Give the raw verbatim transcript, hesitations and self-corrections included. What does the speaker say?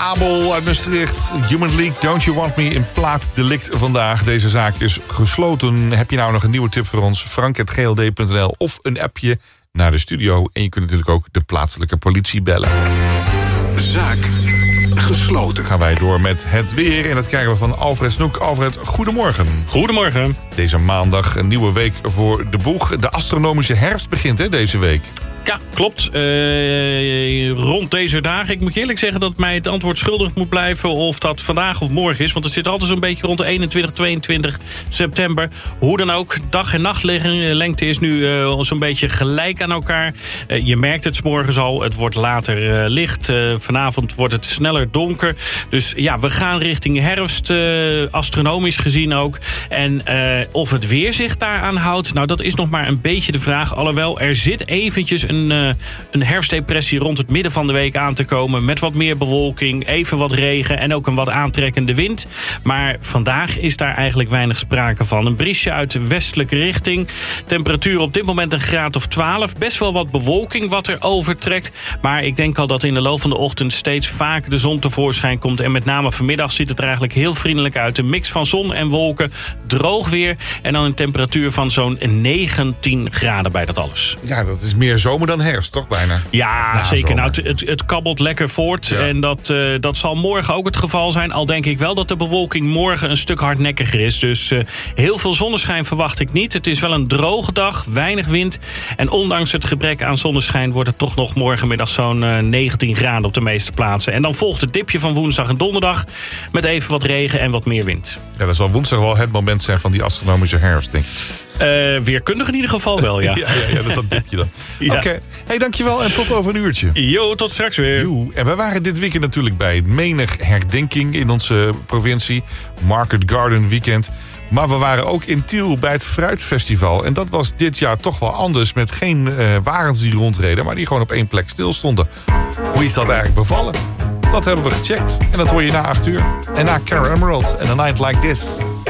Abel uit Maastricht. Human League, Don't You Want Me in plaat delict vandaag. Deze zaak is gesloten. Heb je nou nog een nieuwe tip voor ons? frank at g l d punt n l of een appje naar de studio. En je kunt natuurlijk ook de plaatselijke politie bellen. Zaak gesloten. Gaan wij door met het weer. En dat krijgen we van Alfred Snoek. Alfred, goedemorgen. Goedemorgen. Deze maandag een nieuwe week voor de boeg. De astronomische herfst begint hè, deze week. Ja, klopt. Uh, rond deze dagen. Ik moet je eerlijk zeggen dat mij het antwoord schuldig moet blijven of dat vandaag of morgen is. Want het zit altijd zo'n beetje rond de eenentwintig, tweeëntwintig september. Hoe dan ook, dag- en nachtlengte is nu uh, zo'n beetje gelijk aan elkaar. Uh, je merkt het 's morgens al, het wordt later uh, licht. Uh, vanavond wordt het sneller donker. Dus ja, we gaan richting herfst, uh, astronomisch gezien ook. En uh, of het weer zich daaraan houdt, nou dat is nog maar een beetje de vraag. Alhoewel, er zit eventjes Een, uh, een herfstdepressie rond het midden van de week aan te komen. Met wat meer bewolking, even wat regen en ook een wat aantrekkende wind. Maar vandaag is daar eigenlijk weinig sprake van. Een briesje uit de westelijke richting. Temperatuur op dit moment een graad of twaalf. Best wel wat bewolking wat er overtrekt. Maar ik denk al dat in de loop van de ochtend steeds vaker de zon tevoorschijn komt. En met name vanmiddag ziet het er eigenlijk heel vriendelijk uit. Een mix van zon en wolken. Droog weer. En dan een temperatuur van zo'n negentien graden bij dat alles. Ja, dat is meer zomer dan herfst, toch bijna? Ja, zeker. Nou, het, het, het kabbelt lekker voort. Ja. En dat, uh, dat zal morgen ook het geval zijn. Al denk ik wel dat de bewolking morgen een stuk hardnekkiger is. Dus uh, heel veel zonneschijn verwacht ik niet. Het is wel een droge dag, weinig wind. En ondanks het gebrek aan zonneschijn wordt het toch nog morgenmiddag zo'n uh, negentien graden op de meeste plaatsen. En dan volgt het dipje van woensdag en donderdag met even wat regen en wat meer wind. Ja, dat zal woensdag wel het moment zijn van die astronomische herfst, denk ik. Uh, weerkundig in ieder geval wel, ja. ja, ja, ja, dat is dat dipje dan. Ja. Oké, okay. Hey, dankjewel en tot over een uurtje. Jo, tot straks weer. Jo. En we waren dit weekend natuurlijk bij menig herdenking in onze provincie. Market Garden Weekend. Maar we waren ook in Tiel bij het Fruitfestival. En dat was dit jaar toch wel anders. Met geen uh, wagens die rondreden, maar die gewoon op één plek stilstonden. Hoe is dat eigenlijk bevallen? Dat hebben we gecheckt. En dat hoor je na acht uur. En na Cara Emerald en A Night Like This.